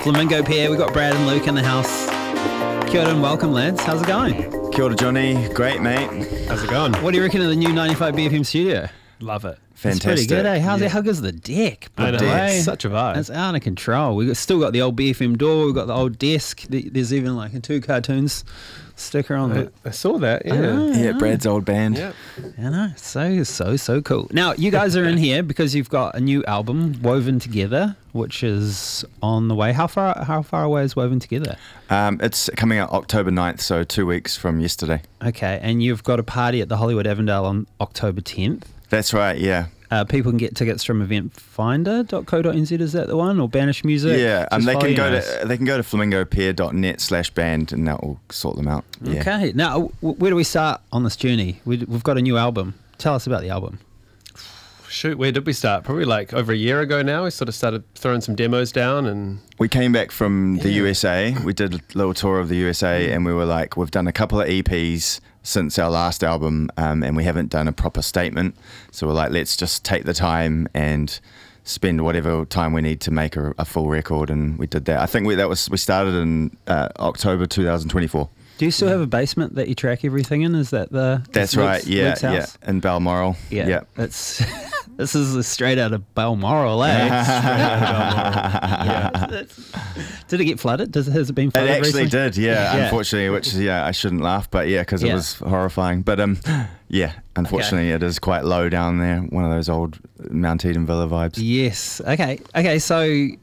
Flamingo Pier. We've got Brad and Luke in the house. Kia ora and welcome, lads. How's it going? Kia ora, Johnny. Great, mate. How's it going? What do you reckon of the new 95 BFM studio? Love it. Fantastic. It's pretty good, eh? How good's the deck? I know. Boy? Such a vibe. It's out of control. We've still got the old BFM door. We've got the old desk. There's even like a 2 cartoons sticker on it. I saw that. Yeah. I know. Yeah, Brad's old band. Yeah. I know. So cool. Now, you guys are in here because you've got a new album, Woven Together, which is on the way. How far away is Woven Together? It's coming out October 9th, so 2 weeks from yesterday. Okay, and you've got a party at the Hollywood Avondale on October 10th. That's right, yeah. People can get tickets from eventfinder.co.nz, is that the one? Or Banish Music? Yeah, Just they follow can your go nose. to flamingopier.net/band and that will sort them out. Yeah. Okay, now where do we start on this journey? We've got a new album. Tell us about the album. Shoot, where did we start? Probably like over a year ago now. We sort of started throwing some demos down and... We came back from the USA. We did a little tour of the USA and we were like, we've done a couple of EPs since our last album and we haven't done a proper statement. So we're like, let's just take the time and spend whatever time we need to make a full record, and we did that. I think we started in October 2024. Do you still have a basement that you track everything in? Is that That's right, Luke's yeah, house? in Balmoral. Yeah. That's this is straight out of Balmoral, eh? Did it get flooded? Has it been It flooded actually recently? did, yeah, Yeah. unfortunately, which, I shouldn't laugh, but because it Yeah. was horrifying. But, unfortunately, It is quite low down there, one of those old Mount Eden Villa vibes. Yes. Okay. So